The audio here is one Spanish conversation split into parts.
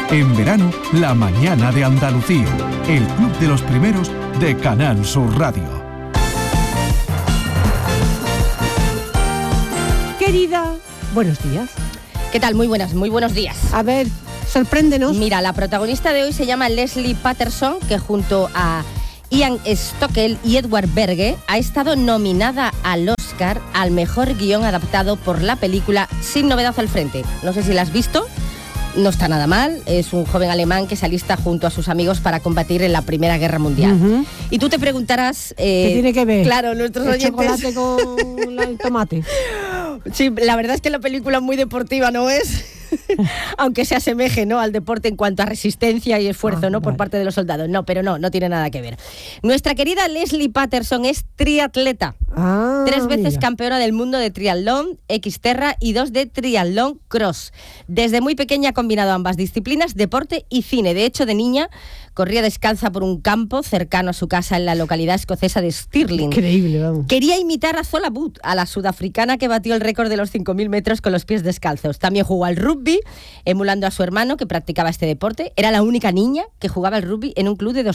En verano, La Mañana de Andalucía, el club de los primeros de Canal Sur Radio. Querida, buenos días. ¿Qué tal? Muy buenos días. A ver, sorpréndenos. Mira, la protagonista de hoy se llama Leslie Patterson, que junto a Ian Stockwell y Edward Berge ha estado nominada al Oscar al mejor guión adaptado por la película Sin novedad al frente. No sé si la has visto. No está nada mal, es un joven alemán que se alista junto a sus amigos para combatir en la Primera Guerra Mundial. Uh-huh. Y tú te preguntarás... ¿Qué tiene que ver? Claro, nuestros oyentes... chocolate con el tomate. Sí, la verdad es que la película muy deportiva no es... Aunque se asemeje, ¿no?, al deporte en cuanto a resistencia y esfuerzo, ¿no?, por parte de los soldados. No, pero no tiene nada que ver. Nuestra querida Leslie Patterson es triatleta. 3 veces campeona del mundo de triatlón Xterra y 2 de triatlón cross. Desde muy pequeña ha combinado ambas disciplinas, deporte y cine. De hecho, de niña corría descalza por un campo cercano a su casa en la localidad escocesa de Stirling. Increíble, vamos. Quería imitar a Zola Butt, a la sudafricana que batió el récord de los 5.000 metros con los pies descalzos. También jugó al rugby, emulando a su hermano que practicaba este deporte. Era la única niña que jugaba al rugby en un club de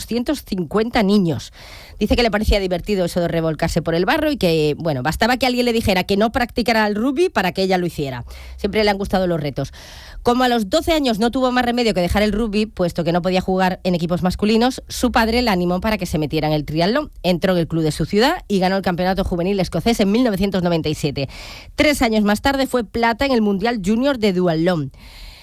250 niños. Dice que le parecía divertido eso de revolcarse por el barro y que, bueno, bastaba que alguien le dijera que no practicara el rugby para que ella lo hiciera. Siempre le han gustado los retos. Como a los 12 años no tuvo más remedio que dejar el rugby, puesto que no podía jugar en equipos masculinos, su padre la animó para que se metiera en el triatlón. Entró en el club de su ciudad y ganó el campeonato juvenil escocés en 1997. 3 años más tarde fue plata en el Mundial Junior de duatlón.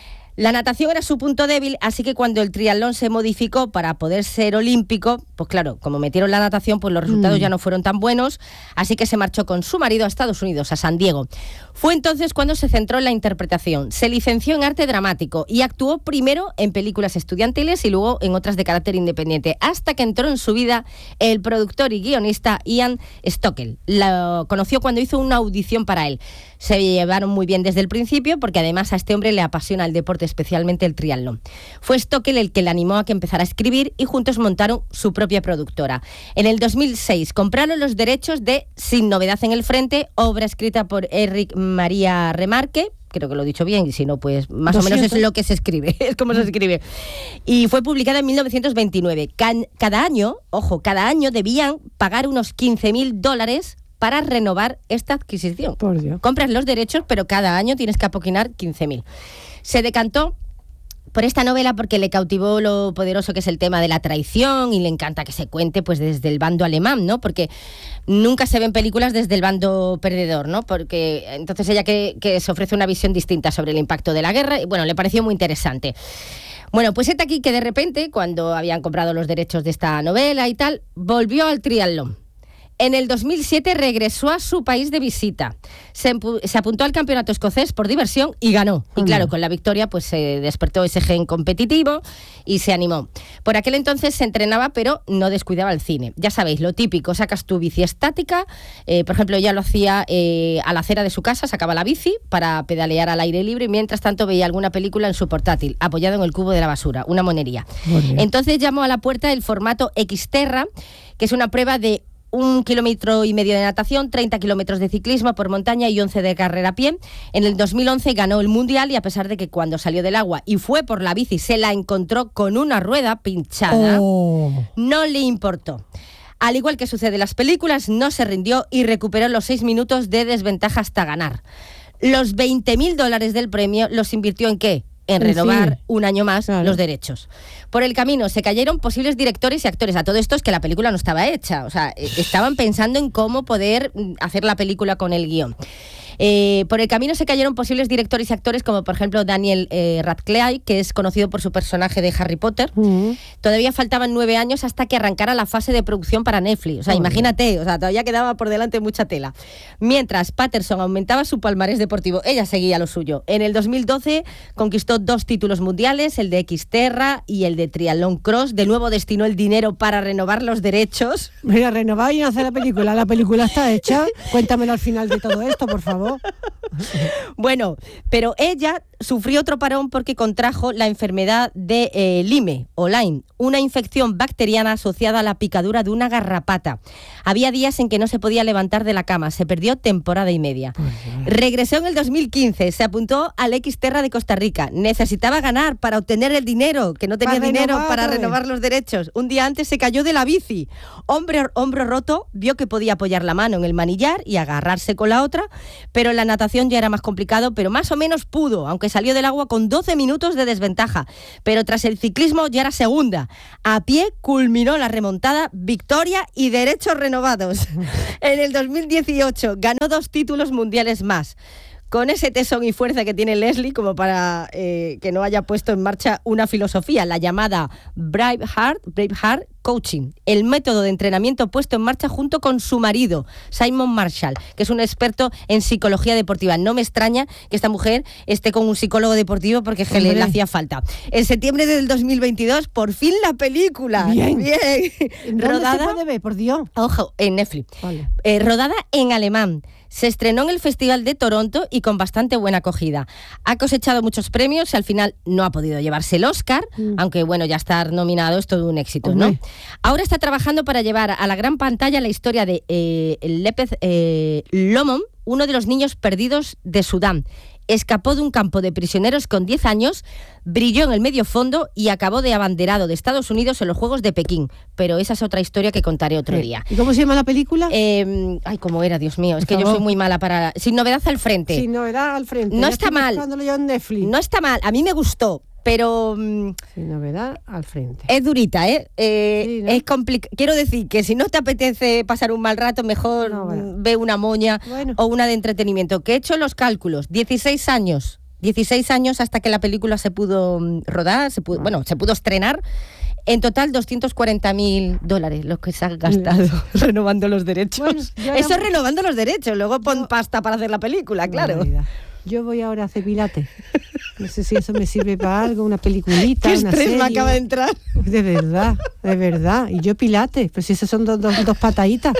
La natación era su punto débil, así que cuando el triatlón se modificó para poder ser olímpico, pues claro, como metieron la natación, pues los resultados ya no fueron tan buenos, así que se marchó con su marido a Estados Unidos, a San Diego. Fue entonces cuando se centró en la interpretación. Se licenció en arte dramático y actuó primero en películas estudiantiles y luego en otras de carácter independiente, hasta que entró en su vida el productor y guionista Ian Stockwell. Lo conoció cuando hizo una audición para él. Se llevaron muy bien desde el principio porque además a este hombre le apasiona el deporte, especialmente el triatlón. Fue Stockwell el que le animó a que empezara a escribir y juntos montaron su propia productora. En el 2006 compraron los derechos de Sin novedad en el frente, obra escrita por Enric Maria Remarque. Creo que lo he dicho bien, y si no, pues más o menos es lo que se escribe, es como se escribe. Y fue publicada en 1929. Cada año debían pagar unos $15,000 para renovar esta adquisición. Por Dios. Compras los derechos, pero cada año tienes que apoquinar 15.000. Se decantó por esta novela porque le cautivó lo poderoso que es el tema de la traición y le encanta que se cuente pues desde el bando alemán, ¿no? Porque nunca se ven películas desde el bando perdedor, ¿no? Porque entonces ella que se ofrece una visión distinta sobre el impacto de la guerra y bueno, le pareció muy interesante. Bueno, pues está aquí que de repente, cuando habían comprado los derechos de esta novela y tal, volvió al triatlón. En el 2007 regresó a su país de visita. Se apuntó al campeonato escocés por diversión y ganó. Y claro, con la victoria pues se despertó ese gen competitivo y se animó. Por aquel entonces se entrenaba, pero no descuidaba el cine. Ya sabéis, lo típico, sacas tu bici estática. Por ejemplo, ella lo hacía a la acera de su casa, sacaba la bici para pedalear al aire libre y mientras tanto veía alguna película en su portátil, apoyado en el cubo de la basura, una monería. Entonces llamó a la puerta el formato Xterra, que es una prueba de 1,5 kilómetros de natación, 30 kilómetros de ciclismo por montaña y 11 de carrera a pie. En el 2011 ganó el Mundial y a pesar de que cuando salió del agua y fue por la bici se la encontró con una rueda pinchada, no le importó. Al igual que sucede en las películas, no se rindió y recuperó los 6 minutos de desventaja hasta ganar. Los $20,000 del premio los invirtió ¿en qué? En renovar un año más los derechos. Por el camino se cayeron posibles directores y actores. A todo esto es que la película no estaba hecha. O sea, estaban pensando en cómo poder hacer la película con el guión. Por el camino se cayeron posibles directores y actores como por ejemplo Daniel Radcliffe, que es conocido por su personaje de Harry Potter. Todavía faltaban 9 años hasta que arrancara la fase de producción para Netflix. O sea, imagínate, todavía quedaba por delante mucha tela. Mientras Patterson aumentaba su palmarés deportivo, ella seguía lo suyo. En el 2012 conquistó 2 títulos mundiales, el de Xterra y el de triatlón cross. De nuevo destinó el dinero para renovar los derechos. Mira, renovar y no hacer la película. La película está hecha. Cuéntamelo al final de todo esto, por favor. favor. Bueno, pero ella sufrió otro parón porque contrajo la enfermedad de Lyme o Lyme, una infección bacteriana asociada a la picadura de una garrapata. Había días en que no se podía levantar de la cama, se perdió temporada y media. Regresó en el 2015, se apuntó al Xterra de Costa Rica. Necesitaba ganar para obtener el dinero, que no tenía dinero para renovar los derechos. Un día antes se cayó de la bici. Hombro roto, vio que podía apoyar la mano en el manillar y agarrarse con la otra, pero en la natación ya era más complicado, pero más o menos pudo, aunque salió del agua con 12 minutos de desventaja. Pero tras el ciclismo ya era segunda. A pie culminó la remontada, victoria y derechos renovados. En el 2018 ganó 2 títulos mundiales más. Con ese tesón y fuerza que tiene Leslie como para que no haya puesto en marcha una filosofía, la llamada Braveheart Coaching, el método de entrenamiento puesto en marcha junto con su marido, Simon Marshall, que es un experto en psicología deportiva. No me extraña que esta mujer esté con un psicólogo deportivo porque le hacía falta. En septiembre del 2022, por fin la película. Bien. Rodada, ¿Dónde se puede ver, por Dios? Ojo, en Netflix. Vale. Rodada en alemán. Se estrenó en el Festival de Toronto y con bastante buena acogida. Ha cosechado muchos premios y al final no ha podido llevarse el Oscar, aunque bueno, ya estar nominado es todo un éxito, ¿no? Ahora está trabajando para llevar a la gran pantalla la historia de Lepeth Lomon, uno de los niños perdidos de Sudán. Escapó de un campo de prisioneros con 10 años, brilló en el medio fondo y acabó de abanderado de Estados Unidos en los Juegos de Pekín. Pero esa es otra historia que contaré otro día. ¿Y cómo se llama la película? Ay, cómo era, Dios mío. Es que yo soy muy mala para... Sin novedad al frente. Sin novedad al frente. No está mal. Yo en Netflix. No está mal. A mí me gustó. Pero sin novedad al frente. Es durita, ¿eh? Sí, ¿no? Es complicado. Quiero decir que si no te apetece pasar un mal rato, mejor ve una moña o una de entretenimiento. Que he hecho los cálculos. 16 años hasta que la película se pudo rodar, se pudo estrenar. En total, $240,000 los que se han gastado renovando los derechos. Bueno, eso es renovando los derechos. Luego pon pasta para hacer la película, claro. Yo voy ahora a hacer pilates. No sé si eso me sirve para algo, una peliculita, ¿Qué una estrés serie? me acaba de entrar? De verdad. Y yo pilates, pues si esas son dos pataditas.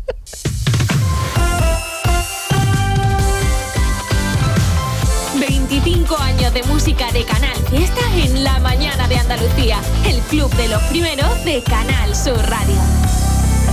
25 años de música de Canal Fiesta en la mañana de Andalucía. El club de los primeros de Canal Sur Radio.